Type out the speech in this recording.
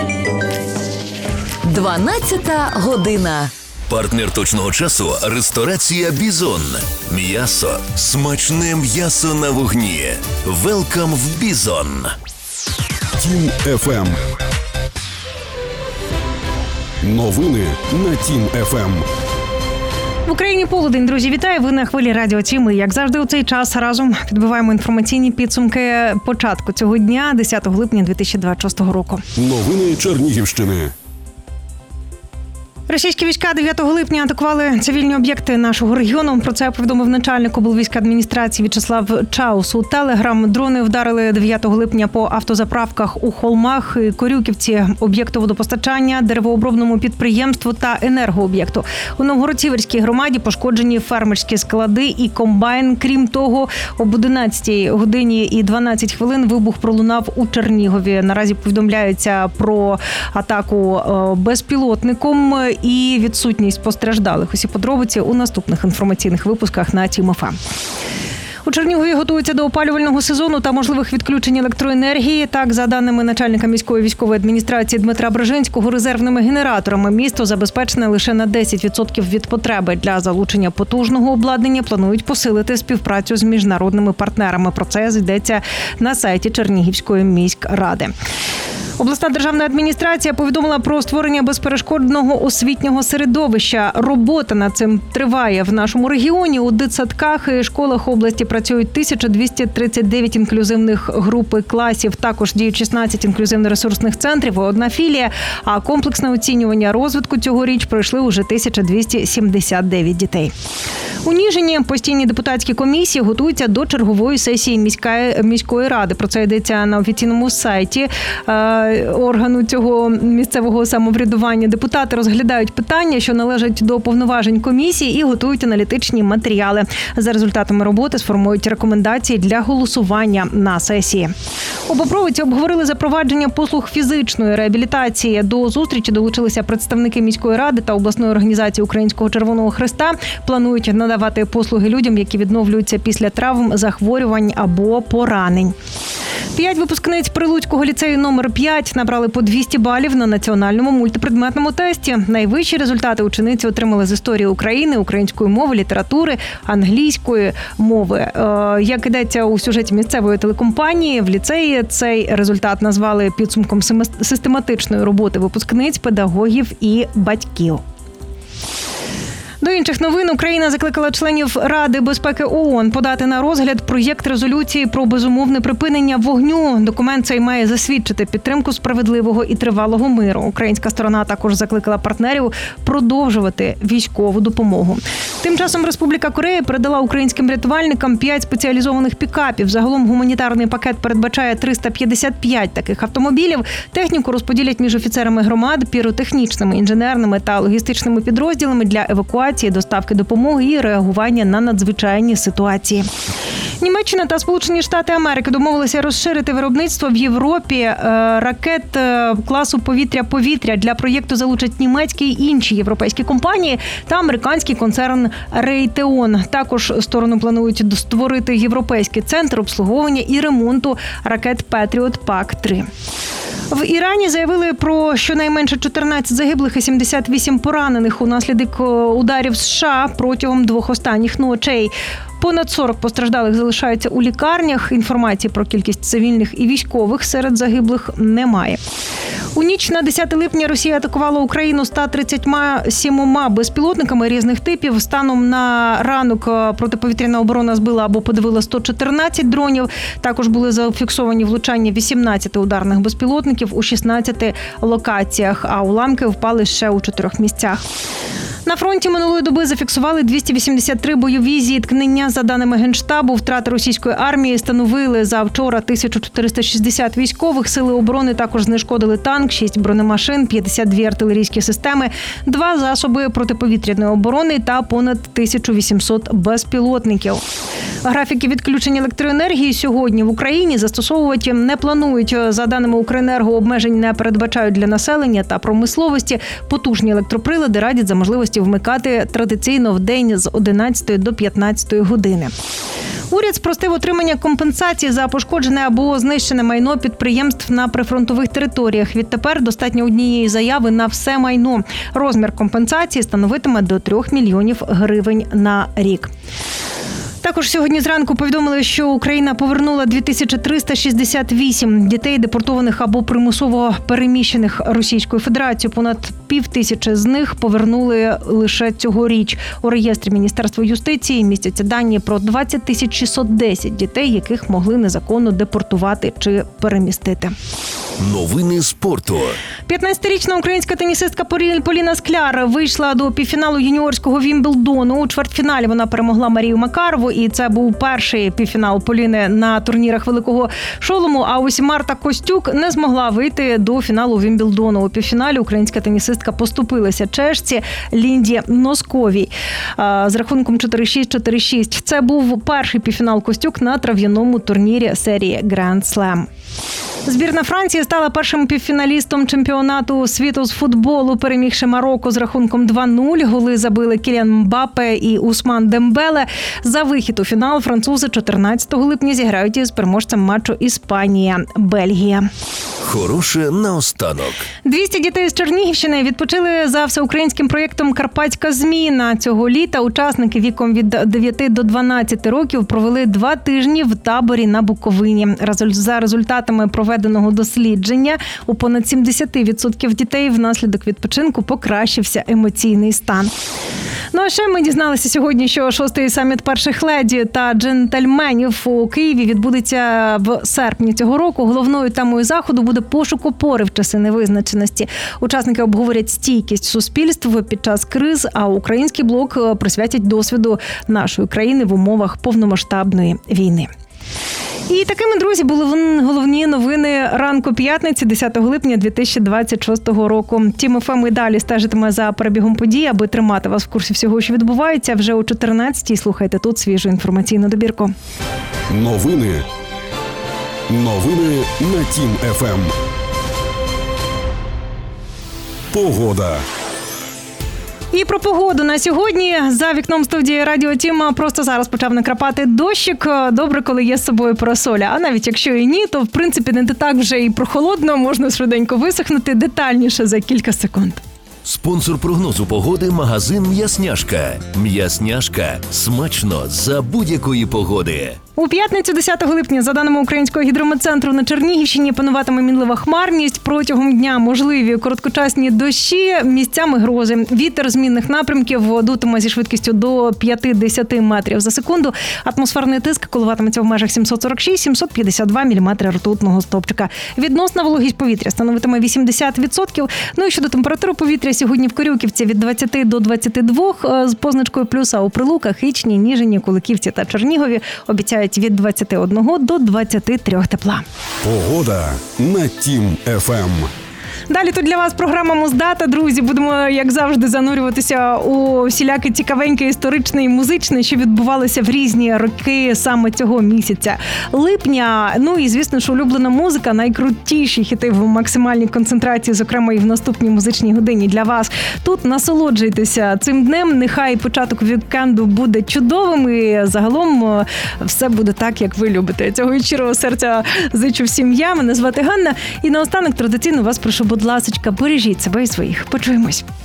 12-та година. Партнер точного часу – ресторація «Бізон». М'ясо. Смачне м'ясо на вогні. Велкам в «Бізон». Тім ФМ. Новини на Тім ФМ. В Україні полудень, друзі, вітаю! Ви на хвилі Радіо Тім. І, як завжди, у цей час разом підбиваємо інформаційні підсумки початку цього дня, 10 липня 2026 року. Новини Чернігівщини. Російські війська 9 липня атакували цивільні об'єкти нашого регіону. Про це повідомив начальник облвійськадміністрації В'ячеслав Чаус у Телеграм. Дрони вдарили 9 липня по автозаправках у Холмах, Корюківці, об'єкту водопостачання, деревообробному підприємству та енергооб'єкту. У Новгород-Сіверській громаді пошкоджені фермерські склади і комбайн. Крім того, об 11 годині і 12 хвилин вибух пролунав у Чернігові. Наразі повідомляється про атаку безпілотником і відсутність постраждалих. Усі подробиці у наступних інформаційних випусках на Тім ФМ. У Чернігові готуються до опалювального сезону та можливих відключень електроенергії. Так, за даними начальника міської військової адміністрації Дмитра Брижинського, резервними генераторами місто забезпечене лише на 10% від потреби. Для залучення потужного обладнання планують посилити співпрацю з міжнародними партнерами. Про це йдеться на сайті Чернігівської міськради. Обласна державна адміністрація повідомила про створення безперешкодного освітнього середовища. Робота над цим триває в нашому регіоні. У дитсадках і школах області працюють 1239 інклюзивних груп і класів. Також діють 16 інклюзивно-ресурсних центрів і 1 філія. А комплексне оцінювання розвитку цьогоріч пройшли уже 1279 дітей. У Ніжині постійні депутатські комісії готуються до чергової сесії міської ради. Про це йдеться на офіційному сайті органу цього місцевого самоврядування. Депутати розглядають питання, що належать до повноважень комісії, і готують аналітичні матеріали. За результатами роботи сформують рекомендації для голосування на сесії. У Бобровиці обговорили запровадження послуг фізичної реабілітації. До зустрічі долучилися представники міської ради та обласної організації Українського Червоного Хреста. Планують надавати послуги людям, які відновлюються після травм, захворювань або поранень. 5 випускниць Прилуцького ліцею номер 5 набрали по 200 балів на національному мультипредметному тесті. Найвищі результати учениці отримали з історії України, української мови, літератури, англійської мови. Як йдеться у сюжеті місцевої телекомпанії, в ліцеї цей результат назвали підсумком систематичної роботи випускниць, педагогів і батьків. До інших новин Україна закликала членів Ради безпеки ООН подати на розгляд проєкт резолюції про безумовне припинення вогню. Документ цей має засвідчити підтримку справедливого і тривалого миру. Українська сторона також закликала партнерів продовжувати військову допомогу. Тим часом Республіка Корея передала українським рятувальникам 5 спеціалізованих пікапів. Загалом гуманітарний пакет передбачає 355 таких автомобілів. Техніку розподілять між офіцерами громад, піротехнічними, інженерними та логістичними підрозділами для евакуації, доставки допомоги і реагування на надзвичайні ситуації. Німеччина та Сполучені Штати Америки домовилися розширити виробництво в Європі ракет класу повітря-повітря. Для проєкту залучать німецькі і інші європейські компанії та американський концерн Raytheon. Також сторони планують створити європейський центр обслуговування і ремонту ракет Patriot PAC-3. В Ірані заявили про щонайменше 14 загиблих і 78 поранених унаслідок ударів США протягом 2 останніх ночей. Понад 40 постраждалих залишаються у лікарнях. Інформації про кількість цивільних і військових серед загиблих немає. У ніч на 10 липня Росія атакувала Україну 137 безпілотниками різних типів. Станом на ранок протиповітряна оборона збила або подавила 114 дронів. Також були зафіксовані влучання 18 ударних безпілотників у 16 локаціях, а уламки впали ще у 4 місцях. На фронті минулої доби зафіксували 283 бойові зіткнення. За даними Генштабу, втрати російської армії становили за вчора 1460 військових. Сили оборони також знешкодили танк, 6 бронемашин, 52 артилерійські системи, 2 засоби протиповітряної оборони та понад 1800 безпілотників. Графіки відключення електроенергії сьогодні в Україні застосовувати не планують. За даними Укренерго, обмежень не передбачають для населення та промисловості. Потужні електроприлади радять за можливості вмикати традиційно в день з 11 до 15 години. Уряд спростив отримання компенсації за пошкоджене або знищене майно підприємств на прифронтових територіях. Відтепер достатньо однієї заяви на все майно. Розмір компенсації становитиме до 3 мільйонів гривень на рік. Також сьогодні зранку повідомили, що Україна повернула 2368 дітей, депортованих або примусово переміщених Російською Федерацією. Понад 5000 з них повернули лише цьогоріч. У реєстрі Міністерства юстиції містяться дані про 20 610 дітей, яких могли незаконно депортувати чи перемістити. Новини спорту. 15-річна українська тенісистка Поліна Скляр вийшла до півфіналу юніорського Вімблдону. У чвертьфіналі вона перемогла Марію Макарову, і це був перший півфінал Поліни на турнірах Великого Шолому. А ось Марта Костюк не змогла вийти до фіналу Вімблдону. У півфіналі українська тенісистка поступилася чешці Лінді Носковій з рахунком 4-6, 4-6. Це був перший півфінал Костюк на трав'яному турнірі серії Grand Slam. Збірна Франції стала першим півфіналістом чемпіонату світу з футболу, перемігши Марокко з рахунком 2-0. Голи забили Кіліан Мбаппе і Усман Дембеле. За вихід у фінал французи 14 липня зіграють із переможцем матчу Іспанія-Бельгія. Хороше наостанок. 200 дітей з Чернігівщини відпочили за всеукраїнським проєктом «Карпатська зміна». Цього літа учасники віком від 9 до 12 років провели 2 тижні в таборі на Буковині. За результатами проведеного дослідження у понад 70% дітей внаслідок відпочинку покращився емоційний стан. Ну а ще ми дізналися сьогодні, що 6-й саміт перших леді та джентльменів у Києві відбудеться в серпні цього року. Головною темою заходу буде пошук опори в часи невизначеності. Учасники обговорять стійкість суспільств під час криз, а український блок присвятять досвіду нашої країни в умовах повномасштабної війни. І такими, друзі, були головні новини ранку п'ятниці, 10 липня 2026 року. Тім ФМ і далі стежитиме за перебігом подій, аби тримати вас в курсі всього, що відбувається. Вже о 14-й слухайте тут свіжу інформаційну добірку. Новини на Тім ФМ. Погода. І про погоду на сьогодні. За вікном студії Радіо Тіма просто зараз почав накрапати дощик. Добре, коли є з собою парасоля. А навіть якщо і ні, то в принципі не так вже і прохолодно, можна швиденько висохнути, детальніше за кілька секунд. Спонсор прогнозу погоди – магазин «М'ясняшка». «М'ясняшка» – смачно за будь-якої погоди. У п'ятницю 10 липня, за даними Українського гідрометцентру, на Чернігівщині пануватиме мінлива хмарність. Протягом дня можливі короткочасні дощі, місцями грози. Вітер змінних напрямків дутиме зі швидкістю до 5-10 метрів за секунду. Атмосферний тиск коливатиметься в межах 746-752 міліметри ртутного стовпчика. Відносна вологість повітря становитиме 80%. Ну і щодо температури повітря, сьогодні в Корюківці від 20 до 22 з позначкою плюс, а у Прилуках, Ічні, Ніжині, Куликівці та Чернігові обіцяють від 21 до 23 тепла. Погода на Тім ФМ. Далі тут для вас програма Муздата, друзі. Будемо, як завжди, занурюватися у всіляке цікавеньке, історичне і музичне, що відбувалося в різні роки саме цього місяця. Липня, ну і, звісно ж, улюблена музика, найкрутіші хіти в максимальній концентрації, зокрема і в наступній музичній годині для вас. Тут насолоджуйтеся цим днем, нехай початок вікенду буде чудовим і загалом все буде так, як ви любите. Цього від щирого серця зичу всім я. Мене звати Ганна. І наостанок традиційно вас прошу, будь ласочка, бережіть себе і своїх. Почуємось.